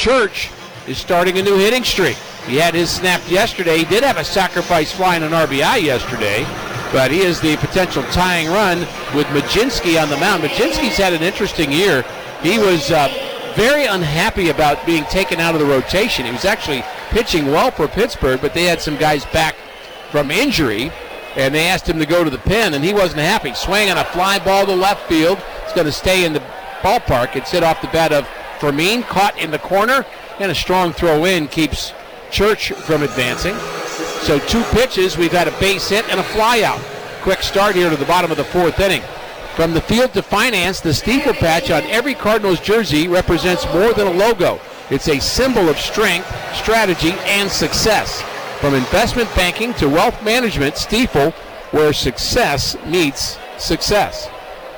Church is starting a new hitting streak. He had his snap yesterday. He did have a sacrifice fly and an RBI yesterday, but he is the potential tying run with Majinski on the mound. Majinski's had an interesting year. He was very unhappy about being taken out of the rotation. He was actually pitching well for Pittsburgh, but they had some guys back from injury, and they asked him to go to the pen, and he wasn't happy. Swing on a fly ball to left field. It's going to stay in the ballpark. It's hit off the bat of Fermin, caught in the corner, and a strong throw in keeps Church from advancing. So 2 pitches, we've had a base hit and a fly out. Quick start here to the bottom of the 4th inning. From the field to finance, the steeple patch on every Cardinals jersey represents more than a logo. It's a symbol of strength, strategy, and success. From investment banking to wealth management, Stifel, where success meets success.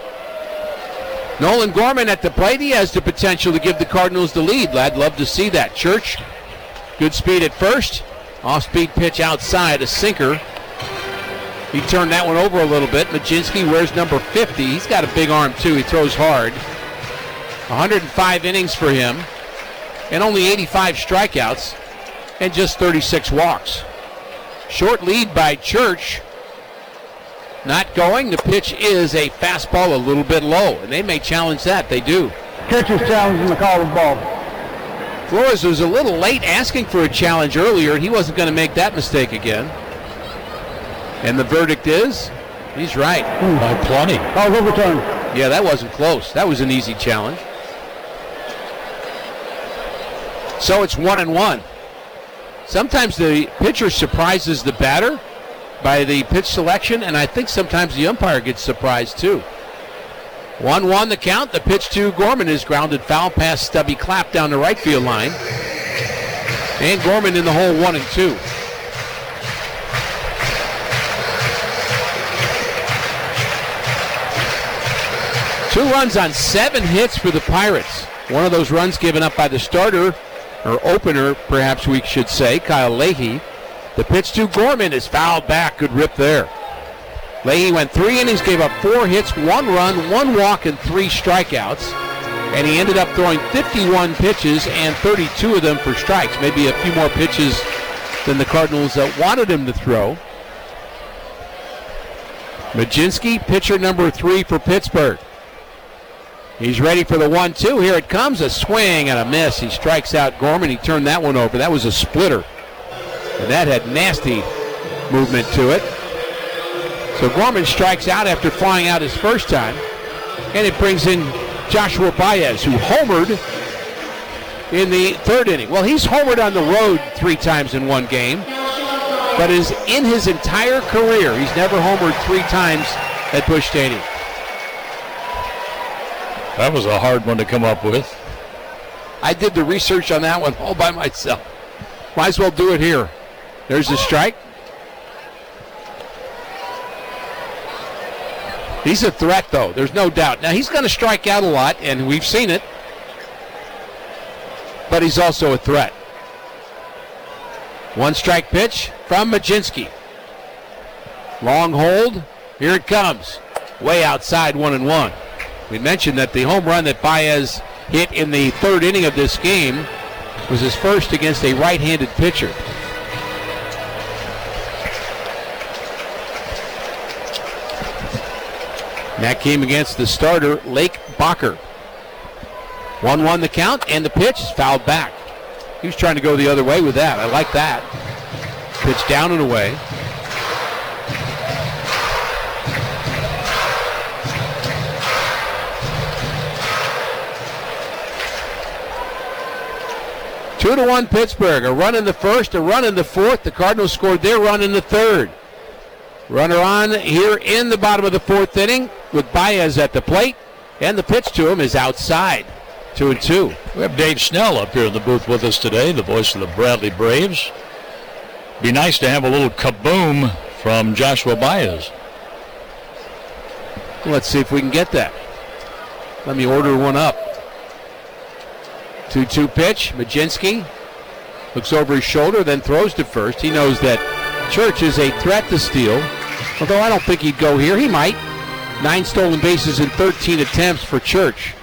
Nolan Gorman at the plate. He has the potential to give the Cardinals the lead. I'd love to see that. Church, good speed at first. Off-speed pitch outside, a sinker. He turned that one over a little bit. Majinski wears number 50. He's got a big arm, too. He throws hard. 105 innings for him, and only 85 strikeouts, and just 36 walks. Short lead by Church. Not going. The pitch is a fastball a little bit low, and they may challenge that. They do. Church is challenging the call of ball. Flores was a little late asking for a challenge earlier. He wasn't going to make that mistake again. And the verdict is, he's right. By plenty. Call's overturned. Yeah, that wasn't close. That was an easy challenge. So it's 1-1. Sometimes the pitcher surprises the batter by the pitch selection, and I think sometimes the umpire gets surprised too. 1-1 the count. The pitch to Gorman is grounded foul past Stubby Clapp down the right field line. And Gorman in the hole 1-2. Two runs on 7 hits for the Pirates. One of those runs given up by the starter, or opener, perhaps we should say, Kyle Leahy. The pitch to Gorman is fouled back. Good rip there. Leahy went 3 innings, gave up 4 hits, 1 run, 1 walk, and 3 strikeouts. And he ended up throwing 51 pitches and 32 of them for strikes. Maybe a few more pitches than the Cardinals wanted him to throw. Majinski, pitcher number 3 for Pittsburgh. He's ready for the 1-2. Here it comes, a swing and a miss. He strikes out Gorman. He turned that one over. That was a splitter. And that had nasty movement to it. So Gorman strikes out after flying out his first time. And it brings in Joshua Baez, who homered in the 3rd inning. Well, he's homered on the road 3 times in one game. But is in his entire career, he's never homered 3 times at Busch Stadium. That was a hard one to come up with. I did the research on that one all by myself. Might as well do it here. There's the strike. He's a threat, though. There's no doubt. Now, he's going to strike out a lot, and we've seen it. But he's also a threat. 1-strike pitch from Majinski. Long hold. Here it comes. Way outside, 1-1. We mentioned that the home run that Baez hit in the 3rd inning of this game was his first against a right-handed pitcher. And that came against the starter, Lake Bacher. 1-1 the count, and the pitch is fouled back. He was trying to go the other way with that. I like that. Pitch down and away. Two to 1 Pittsburgh. A run in the first, a run in the 4th. The Cardinals scored their run in the 3rd. Runner on here in the bottom of the 4th inning with Baez at the plate. And the pitch to him is outside. 2-2. We have Dave Snell up here in the booth with us today, the voice of the Bradley Braves. Be nice to have a little kaboom from Joshua Baez. Let's see if we can get that. Let me order one up. 2-2 pitch. Majinski looks over his shoulder, then throws to first. He knows that Church is a threat to steal, although I don't think he'd go here. He might. 9 stolen bases in 13 attempts for Church.